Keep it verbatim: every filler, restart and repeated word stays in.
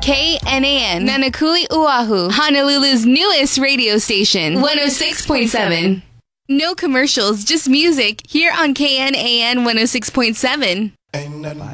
K N A N, Nanakuli Oahu, Honolulu's newest radio station, one oh six point seven. No commercials, just music, here on K N A N one oh six point seven. Ain't nothing